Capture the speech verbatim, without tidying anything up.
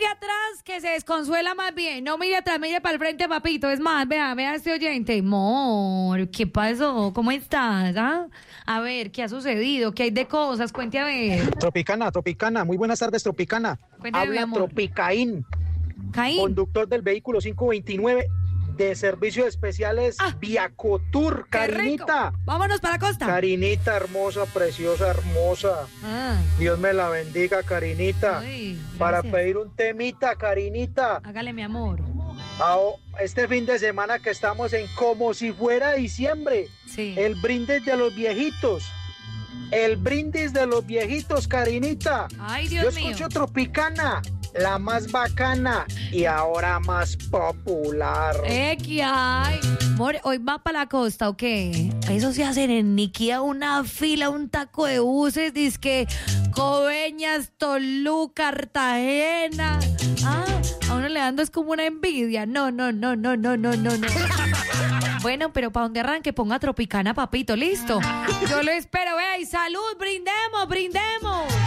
atrás que se desconsuela más bien. No mire atrás, mire para el frente, papito. Es más, vea, vea a este oyente. Mor, ¿qué pasó? ¿Cómo estás? ¿Ah? A ver, ¿qué ha sucedido? ¿Qué hay de cosas? Cuente a ver. Tropicana, Tropicana. Muy buenas tardes, Tropicana. Cuéntame, mi Habla amor. Tropicaín, Caín. conductor del vehículo cinco veintinueve de Servicios Especiales Ah, Viacotur. ¡Qué Carinita. rico! Vámonos para la costa. Carinita, hermosa, preciosa, hermosa. Ah, Dios me la bendiga, Carinita. ay, Para gracias. pedir un temita, Carinita. Hágale, mi amor. Ao- Este fin de semana que estamos en como si fuera diciembre. Sí. El brindis de los viejitos. El brindis de los viejitos, Carinita. Ay, Dios Yo mío. escucho Tropicana, la más bacana y ahora más popular. Eh, ¿qué hay? More, ¿hoy va para la costa o qué? Eso se hacen en Niquía una fila, un taco de buses, dizque Coveñas, Toluca, Cartagena. Ah, a uno le dando es como una envidia. No, no, no, no, no, no, no, no. Bueno, pero para donde arranque, ponga Tropicana, papito, listo. Yo lo espero, vea, y salud, brindemos, brindemos.